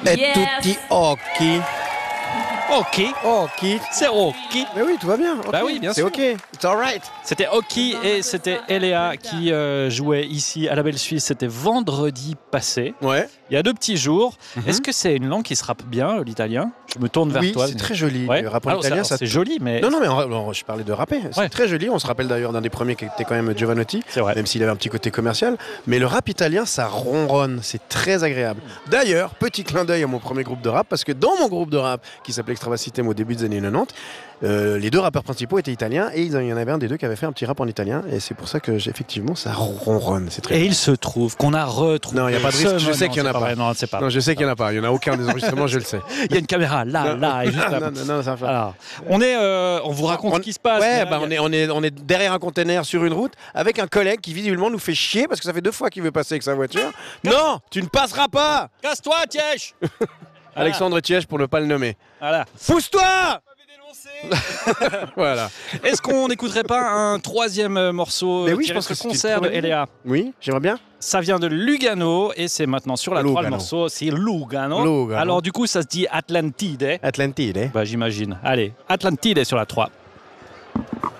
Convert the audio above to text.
Et Yes. tutti occhi. Ok, Occhi. c'est ok. Mais oui, tout va bien. Bah oui, bien c'est sûr. ok. It's alright. C'était Oki et c'était Eléa qui jouait ici à la Belle Suisse. C'était vendredi passé, Ouais. il y a 2 petits jours. Mhm. Est-ce que c'est une langue qui se rappe bien, l'italien? Je me tourne vers Oui, toi. c'est très joli. Ouais. Le rap en Alors, italien, c'est joli, mais Non, mais je parlais de rapper. C'est Ouais. très joli. On se rappelle d'ailleurs d'un des premiers qui était quand même Giovanotti, c'est vrai. même s'il avait un petit côté commercial. Mais le rap italien, ça ronronne. C'est très agréable. D'ailleurs, petit clin d'œil à mon premier groupe de rap, parce que dans mon groupe de rap, qui s'appelait Extravacitem au début des années 90, les 2 rappeurs principaux étaient italiens et il y en avait un des 2 qui avait fait un petit rap en italien. Et c'est pour ça que, effectivement, ça ronronne. C'est très Et il se trouve qu'on a retrouvé. Non, il y a pas de risque, je sais Non, qu'il y en a c'est pas. vrai, non, c'est pas. Non, je sais qu'il n'y en a pas. Il n'y en a aucun des enregistrements, je le sais. Il y a une caméra là, là, et juste là. Non, ça va. Alors, on vous raconte ce qui se passe. Ouais, mais bah, là, on est derrière un container sur une route avec un collègue qui visiblement nous fait chier parce que ça fait 2 fois qu'il veut passer avec sa voiture. Non, tu ne passeras pas. Casse-toi, Tièche. Alexandre Thiège pour ne pas le nommer. Voilà. Pousse-toi. Voilà. Est-ce qu'on n'écouterait pas un 3e morceau Mais oui, je tiré pense de que ce c'est une concert très de bonne idée. Eléa? Oui, j'aimerais bien. Ça vient de Lugano et c'est maintenant sur la 3 le Lugano. morceau, c'est Lugano. Lugano. Alors du coup ça se dit Atlantide. Atlantide. Bah j'imagine. Allez, Atlantide sur la 3.